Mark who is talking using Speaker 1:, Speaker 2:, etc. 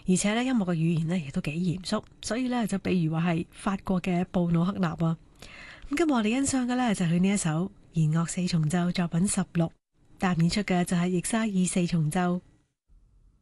Speaker 1: 而且呢，音樂嘅語言呢亦都幾嚴肅，所以呢，就比如話係法國嘅布魯克納啊。咁今日我哋欣賞嘅呢，就係呢一首弦樂四重奏作品16，搭演出嘅就係易沙爾四重奏。